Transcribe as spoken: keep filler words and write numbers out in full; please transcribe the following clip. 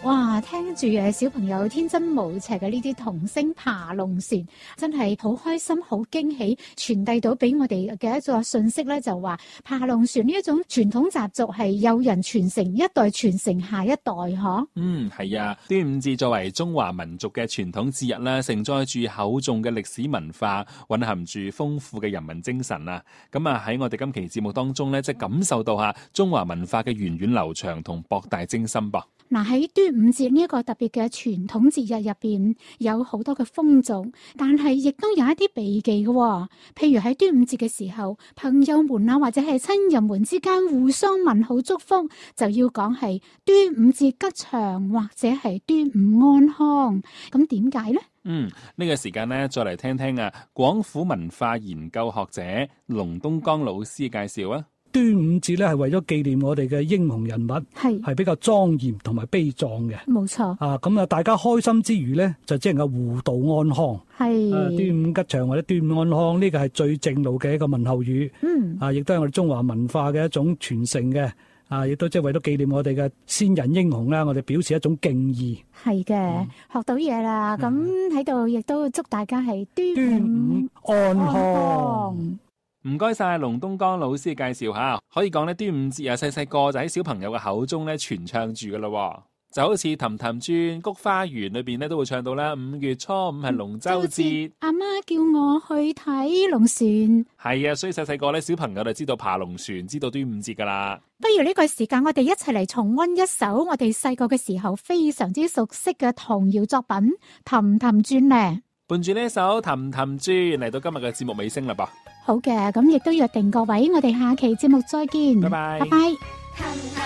哇，聽住誒小朋友天真無邪嘅呢啲童聲爬龍船，真係好開心、好驚喜，傳遞到俾我哋嘅一個信息咧，就話爬龍船呢一種傳統習俗係有人傳承，一代傳承下一代，嗬。 嗯，係啊，端午節作為中華民族嘅傳統節日啦，承載住厚重嘅歷史文化，蘊含住豐富嘅人民精神啊。咁啊喺我哋今期節目當中咧，即係感受到下中華文化嘅源遠流長同博大精深噃。 嗱，喺端午節呢一個特別嘅傳統節日入邊，有好多嘅風俗，但係亦都有一啲避忌嘅喎。譬如喺端午節嘅時候，朋友們啊或者係親人們之間互相問好祝福，就要講係端午節吉祥或者係端午安康。咁點解呢？ 嗯，呢、這個時間呢，再嚟聽聽啊，廣府文化研究學者龍東江老師介紹啊。 端午節咧係為咗紀念我哋嘅英雄人物，係係比較莊嚴同埋悲壯嘅，冇錯。啊，咁啊，大家開心之餘咧，就只能夠互道安康。係、啊、端午吉祥或者端午安康，呢個係最正路嘅一個問候語。嗯，啊，亦都係我哋中華文化嘅一種傳承嘅。啊，亦都即係為咗紀念我哋嘅先人英雄啦，我哋表示一種敬意。係嘅、嗯，學到嘢啦。咁喺度亦都祝大家係端午安康。 唔該晒龍東江老師嘅介紹吓，可以講咧端午節啊，細細個就喺小朋友嘅口中咧傳唱住噶啦，就好似《氹氹轉菊花園》裏邊咧都會唱到啦。五月初五係龍舟節，阿媽叫我去睇龍船。係啊，所以細細個咧小朋友就知道爬龍船，知道端午節噶啦。 不如呢個時間，我哋一齊嚟重溫一首我哋細個嘅時候非常之熟悉嘅童謠作品《氹氹轉》咧。 伴住呢一首《氹氹轉》嚟到今日嘅節目尾聲啦噃。 好嘅，咁亦都約定各位，我哋下期節目再見。拜拜。拜拜。